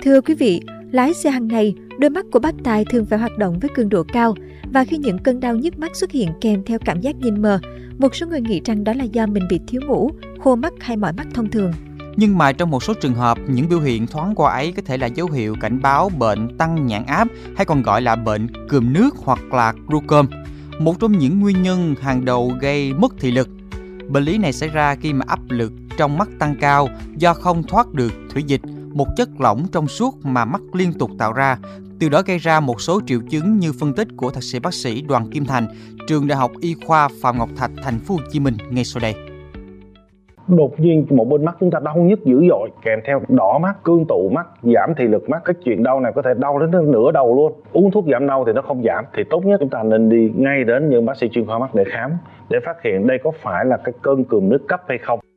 Thưa quý vị, lái xe hàng ngày, đôi mắt của bác Tài thường phải hoạt động với cường độ cao và khi những cơn đau nhức mắt xuất hiện kèm theo cảm giác nhìn mờ, một số người nghĩ rằng đó là do mình bị thiếu ngủ, khô mắt hay mỏi mắt thông thường. Nhưng mà trong một số trường hợp, những biểu hiện thoáng qua ấy có thể là dấu hiệu cảnh báo bệnh tăng nhãn áp hay còn gọi là bệnh cườm nước hoặc là glaucom, một trong những nguyên nhân hàng đầu gây mất thị lực. Bệnh lý này xảy ra khi mà áp lực trong mắt tăng cao do không thoát được thủy dịch, một chất lỏng trong suốt mà mắt liên tục tạo ra, từ đó gây ra một số triệu chứng như phân tích của thạc sĩ bác sĩ Đoàn Kim Thành, trường Đại học Y khoa Phạm Ngọc Thạch, thành phố Hồ Chí Minh ngay sau đây. Đột nhiên một bên mắt chúng ta đau nhức dữ dội, kèm theo đỏ mắt, cương tụ mắt, giảm thị lực mắt. Cái chuyện đau này có thể đau đến nửa đầu luôn. Uống thuốc giảm đau thì nó không giảm, thì tốt nhất chúng ta nên đi ngay đến những bác sĩ chuyên khoa mắt để khám, để phát hiện đây có phải là cái cơn cườm nước cấp hay không.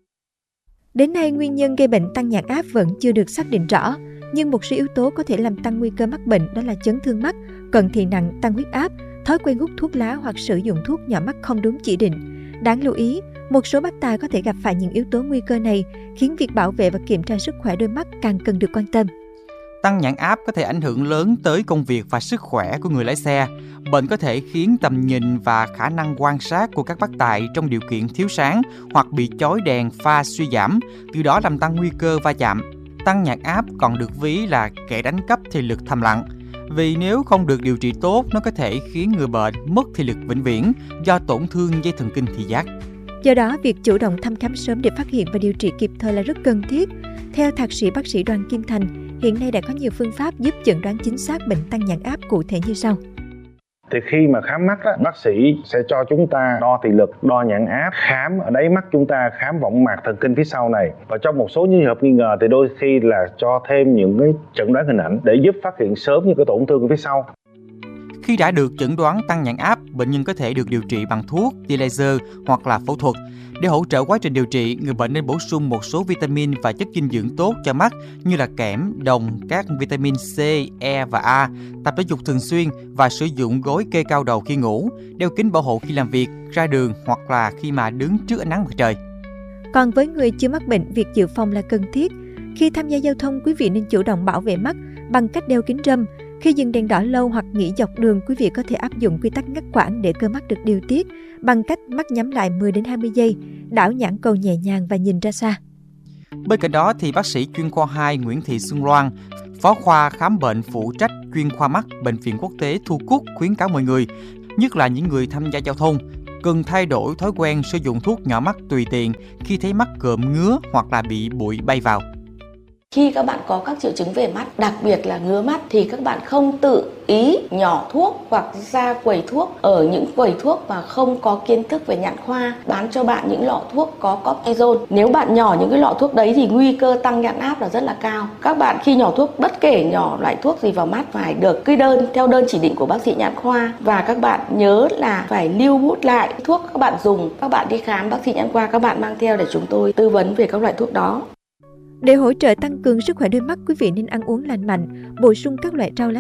Đến nay, nguyên nhân gây bệnh tăng nhãn áp vẫn chưa được xác định rõ, nhưng một số yếu tố có thể làm tăng nguy cơ mắc bệnh đó là chấn thương mắt, cận thị nặng, tăng huyết áp, thói quen hút thuốc lá hoặc sử dụng thuốc nhỏ mắt không đúng chỉ định. Đáng lưu ý, một số bác tài có thể gặp phải những yếu tố nguy cơ này, khiến việc bảo vệ và kiểm tra sức khỏe đôi mắt càng cần được quan tâm. Tăng nhãn áp có thể ảnh hưởng lớn tới công việc và sức khỏe của người lái xe. Bệnh có thể khiến tầm nhìn và khả năng quan sát của các bác tài trong điều kiện thiếu sáng hoặc bị chói đèn pha suy giảm, từ đó làm tăng nguy cơ va chạm. Tăng nhãn áp còn được ví là kẻ đánh cắp thị lực thầm lặng. Vì nếu không được điều trị tốt, nó có thể khiến người bệnh mất thị lực vĩnh viễn do tổn thương dây thần kinh thị giác. Do đó, việc chủ động thăm khám sớm để phát hiện và điều trị kịp thời là rất cần thiết. Theo thạc sĩ bác sĩ Đoàn Kim Thành, hiện nay đã có nhiều phương pháp giúp chẩn đoán chính xác bệnh tăng nhãn áp cụ thể như sau. Thì khi mà khám mắt đó, bác sĩ sẽ cho chúng ta đo thị lực, đo nhãn áp, khám ở đáy mắt chúng ta, khám võng mạc thần kinh phía sau này. Và trong một số trường hợp nghi ngờ thì đôi khi là cho thêm những cái chẩn đoán hình ảnh để giúp phát hiện sớm những cái tổn thương phía sau. Khi đã được chẩn đoán tăng nhãn áp, bệnh nhân có thể được điều trị bằng thuốc, tia laser hoặc là phẫu thuật. Để hỗ trợ quá trình điều trị, người bệnh nên bổ sung một số vitamin và chất dinh dưỡng tốt cho mắt như là kẽm, đồng, các vitamin C, E và A, tập thể dục thường xuyên và sử dụng gối kê cao đầu khi ngủ, đeo kính bảo hộ khi làm việc, ra đường hoặc là khi mà đứng trước ánh nắng mặt trời. Còn với người chưa mắc bệnh, việc dự phòng là cần thiết. Khi tham gia giao thông, quý vị nên chủ động bảo vệ mắt bằng cách đeo kính râm. Khi dừng đèn đỏ lâu hoặc nghỉ dọc đường, quý vị có thể áp dụng quy tắc ngắt quãng để cơ mắt được điều tiết bằng cách mắt nhắm lại 10 đến 20 giây, đảo nhãn cầu nhẹ nhàng và nhìn ra xa. Bên cạnh đó thì bác sĩ chuyên khoa 2 Nguyễn Thị Xuân Loan, phó khoa khám bệnh phụ trách chuyên khoa mắt Bệnh viện Quốc tế Thu Cúc khuyến cáo mọi người, nhất là những người tham gia giao thông, cần thay đổi thói quen sử dụng thuốc nhỏ mắt tùy tiện khi thấy mắt cộm ngứa hoặc là bị bụi bay vào. Khi các bạn có các triệu chứng về mắt, đặc biệt là ngứa mắt, thì các bạn không tự ý nhỏ thuốc hoặc ra quầy thuốc ở những quầy thuốc mà không có kiến thức về nhãn khoa bán cho bạn những lọ thuốc có cortisone. Nếu bạn nhỏ những cái lọ thuốc đấy thì nguy cơ tăng nhãn áp là rất là cao. Các bạn khi nhỏ thuốc, bất kể nhỏ loại thuốc gì vào mắt, phải được kê đơn theo đơn chỉ định của bác sĩ nhãn khoa, và các bạn nhớ là phải lưu bút lại thuốc các bạn dùng. Các bạn đi khám bác sĩ nhãn khoa, các bạn mang theo để chúng tôi tư vấn về các loại thuốc đó. Để hỗ trợ tăng cường sức khỏe đôi mắt, quý vị nên ăn uống lành mạnh, bổ sung các loại rau lá